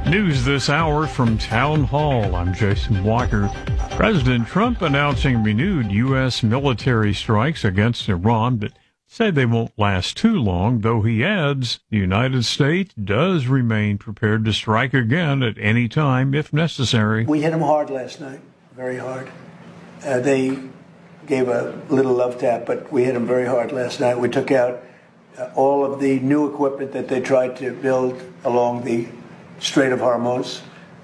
News this hour from Town Hall. I'm Jason Walker. President Trump announcing renewed U.S. military strikes against Iran, but said they won't last too long, though he adds the United States does remain prepared to strike again at any time if necessary. We hit them hard last night, very hard. They gave a little love tap, but we hit them very hard last night. We took out all of the new equipment that they tried to build along the Strait of Hormuz,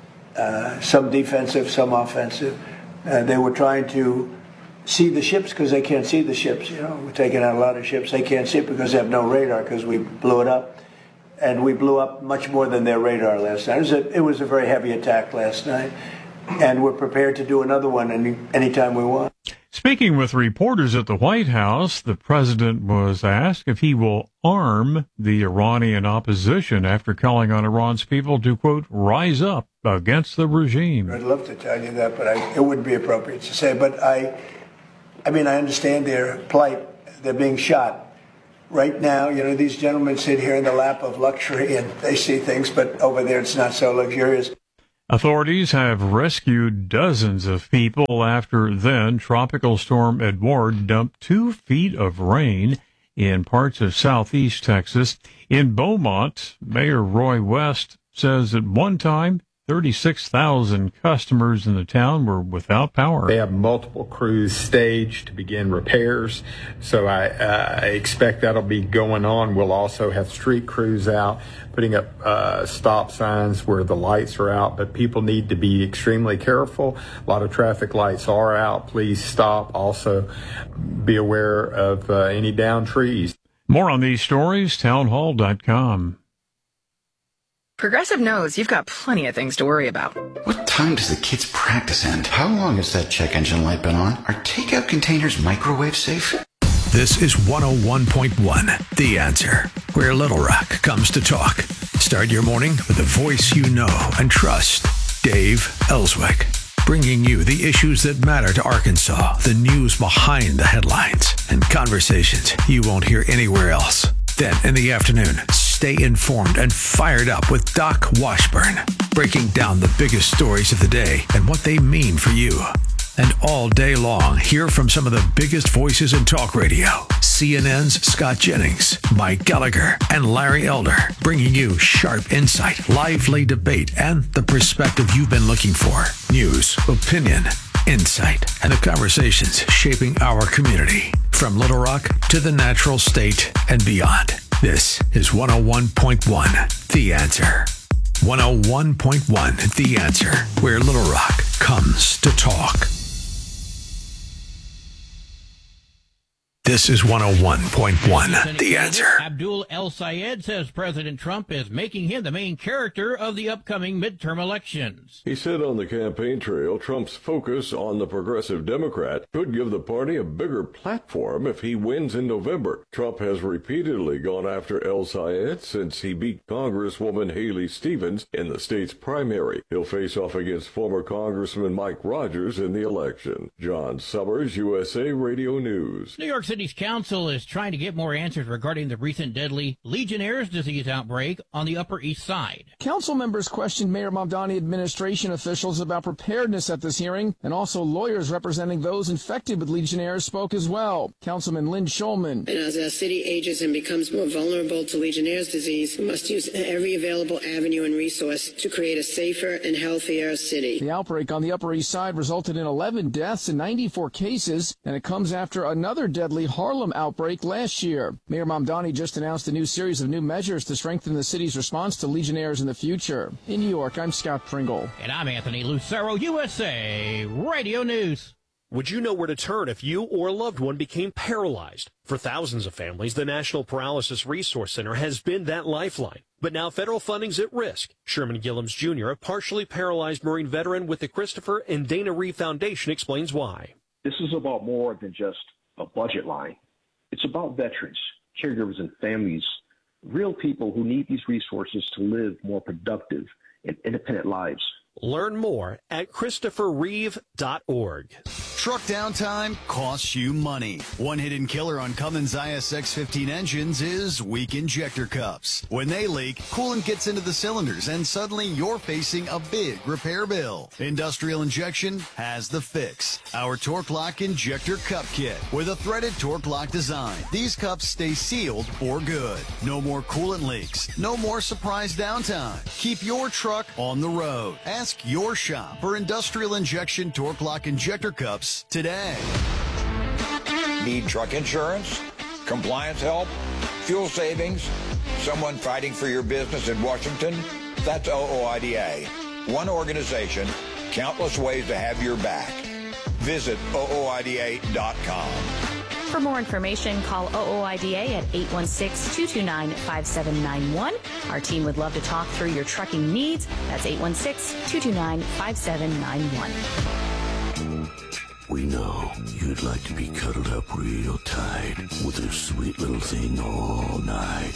some defensive, some offensive. They were trying to see the ships because they can't see the ships. You know, we're taking out a lot of ships. They can't see it because they have no radar because we blew it up. And we blew up much more than their radar last night. It was a very heavy attack last night. And we're prepared to do another one anytime we want. Speaking with reporters at the White House, the president was asked if he will arm the Iranian opposition after calling on Iran's people to, quote, rise up against the regime. I'd love to tell you that, but it wouldn't be appropriate to say. But I understand their plight. They're being shot. Right now, you know, these gentlemen sit here in the lap of luxury and they see things, but over there it's not so luxurious. Authorities have rescued dozens of people after then Tropical Storm Edouard dumped 2 feet of rain in parts of southeast Texas. In Beaumont, Mayor Roy West says at one time 36,000 customers in the town were without power. They have multiple crews staged to begin repairs, so I expect that'll be going on. We'll also have street crews out putting up stop signs where the lights are out, but people need to be extremely careful. A lot of traffic lights are out. Please stop. Also, be aware of any downed trees. More on these stories, townhall.com. Progressive knows you've got plenty of things to worry about. What time does the kids' practice end? How long has that check engine light been on? Are takeout containers microwave safe? This is 101.1, The Answer, where Little Rock comes to talk. Start your morning with a voice you know and trust. Dave Ellswick, bringing you the issues that matter to Arkansas, the news behind the headlines, and conversations you won't hear anywhere else. Then, in the afternoon, stay informed and fired up with Doc Washburn, breaking down the biggest stories of the day and what they mean for you. And all day long, hear from some of the biggest voices in talk radio. CNN's Scott Jennings, Mike Gallagher, and Larry Elder, bringing you sharp insight, lively debate, and the perspective you've been looking for. News, opinion, insight, and the conversations shaping our community. From Little Rock to the Natural State and beyond. This is 101.1 The Answer. 101.1 The Answer, where Little Rock comes to talk. This is 101.1 The Answer. Abdul El Sayed says President Trump is making him the main character of the upcoming midterm elections. He said on the campaign trail, Trump's focus on the progressive Democrat could give the party a bigger platform if he wins in November. Trump has repeatedly gone after El Sayed since he beat Congresswoman Haley Stevens in the state's primary. He'll face off against former Congressman Mike Rogers in the election. John Summers, USA Radio News. New York City's council is trying to get more answers regarding the recent deadly Legionnaire's disease outbreak on the Upper East Side. Council members questioned Mayor Mamdani administration officials about preparedness at this hearing, and also lawyers representing those infected with Legionnaires spoke as well. Councilman Lynn Schulman. And as our city ages and becomes more vulnerable to Legionnaire's disease, we must use every available avenue and resource to create a safer and healthier city. The outbreak on the Upper East Side resulted in 11 deaths and 94 cases, and it comes after another deadly Harlem outbreak last year. Mayor Mamdani just announced a new series of new measures to strengthen the city's response to Legionnaires in the future. In New York, I'm Scott Pringle. And I'm Anthony Lucero, USA Radio News. Would you know where to turn if you or a loved one became paralyzed? For thousands of families, the National Paralysis Resource Center has been that lifeline. But now federal funding's at risk. Sherman Gillums Jr., a partially paralyzed Marine veteran with the Christopher and Dana Reeve Foundation, explains why. This is about more than just a budget line. It's about veterans, caregivers, and families, real people who need these resources to live more productive and independent lives. Learn more at ChristopherReeve.org. Truck downtime costs you money. One hidden killer on Cummins ISX-15 engines is weak injector cups. When they leak, coolant gets into the cylinders and suddenly you're facing a big repair bill. Industrial Injection has the fix. Our Torque Lock Injector Cup Kit with a threaded Torque Lock design. These cups stay sealed for good. No more coolant leaks. No more surprise downtime. Keep your truck on the road. Ask your shop for Industrial Injection Torque Lock Injector Cups today. Need truck insurance? Compliance help? Fuel savings? Someone fighting for your business in Washington? That's OOIDA. One organization, countless ways to have your back. Visit OOIDA.com. For more information, call OOIDA at 816-229-5791. Our team would love to talk through your trucking needs. That's 816-229-5791. We know you'd like to be cuddled up real tight with a sweet little thing all night.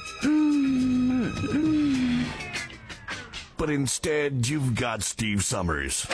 But instead, you've got Steve Summers.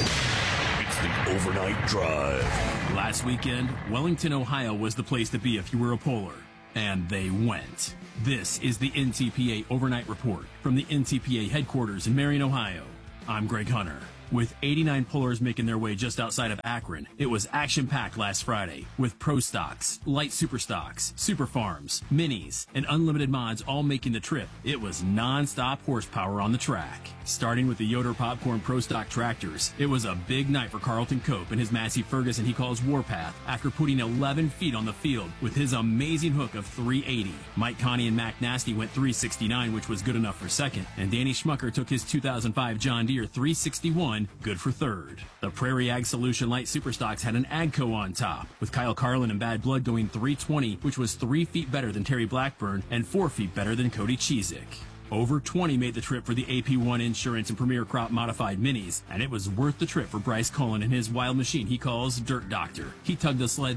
It's the Overnight Drive. Last weekend, Wellington, Ohio was the place to be if you were a polar. And they went. This is the NTPA Overnight Report from the NTPA headquarters in Marion, Ohio. I'm Greg Hunter. With 89 pullers making their way just outside of Akron, it was action-packed last Friday with Pro Stocks, Light Super Stocks, Super Farms, Minis, and Unlimited Mods all making the trip. It was non-stop horsepower on the track. Starting with the Yoder Popcorn Pro Stock tractors, it was a big night for Carlton Cope and his Massey Ferguson he calls Warpath after putting 11 feet on the field with his amazing hook of 380. Mike Connie and Mac Nasty went 369, which was good enough for second, and Danny Schmucker took his 2005 John Deere 361, good for third. The Prairie Ag Solution Light Superstocks had an Agco on top, with Kyle Carlin and Bad Blood going 320, which was 3 feet better than Terry Blackburn and 4 feet better than Cody Cheezick. Over 20 made the trip for the AP1 Insurance and Premier Crop Modified Minis, and it was worth the trip for Bryce Cullen and his wild machine he calls Dirt Doctor. He tugged the sled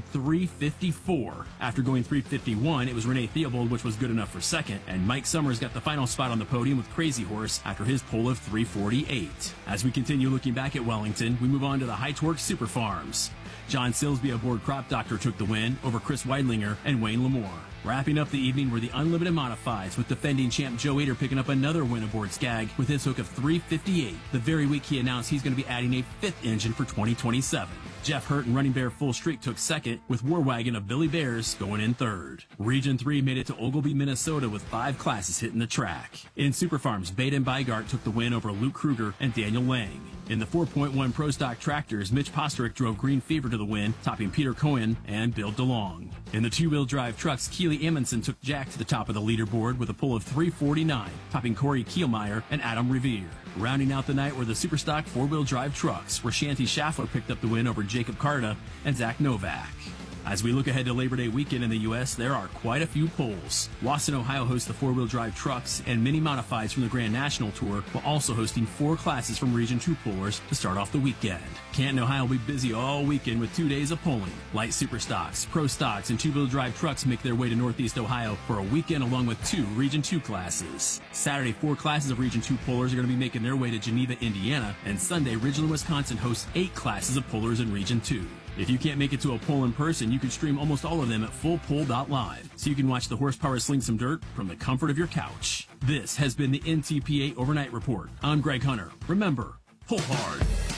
354. After going 351, it was Renee Theobald, which was good enough for second, and Mike Summers got the final spot on the podium with Crazy Horse after his pole of 348. As we continue looking back at Wellington, we move on to the High Torque Super Farms. John Silsby aboard Crop Doctor took the win over Chris Weidlinger and Wayne Lamore. Wrapping up the evening were the Unlimited Modifieds, with defending champ Joe Ader picking up another win aboard Skag with his hook of 358. The very week he announced he's going to be adding a fifth engine for 2027. Jeff Hurt and Running Bear Full Streak took second, with War Wagon of Billy Bears going in third. Region 3 made it to Oglebay, Minnesota with 5 classes hitting the track. In Super Farms, Baden Bygart took the win over Luke Kruger and Daniel Lang. In the 4.1 Pro Stock tractors, Mitch Posterick drove Green Fever to the win, topping Peter Cohen and Bill DeLong. In the two-wheel drive trucks, Keely Amundsen took Jack to the top of the leaderboard with a pull of 349, topping Corey Kielmeyer and Adam Revere. Rounding out the night were the Superstock four-wheel drive trucks, where Shanty Schaffler picked up the win over Jacob Carta and Zach Novak. As we look ahead to Labor Day weekend in the U.S., there are quite a few polls. Wasson, Ohio hosts the four-wheel drive trucks and mini modifieds from the Grand National Tour, while also hosting 4 classes from Region 2 pullers to start off the weekend. Canton, Ohio will be busy all weekend with 2 days of polling. Light Super Stocks, Pro Stocks, and two-wheel drive trucks make their way to Northeast Ohio for a weekend along with 2 Region 2 classes. Saturday, 4 classes of Region 2 pullers are going to be making their way to Geneva, Indiana, and Sunday, Ridgeland, Wisconsin hosts 8 classes of pullers in Region 2. If you can't make it to a poll in person, you can stream almost all of them at fullpoll.live, so you can watch the horsepower sling some dirt from the comfort of your couch. This has been the NTPA Overnight Report. I'm Greg Hunter. Remember, pull hard.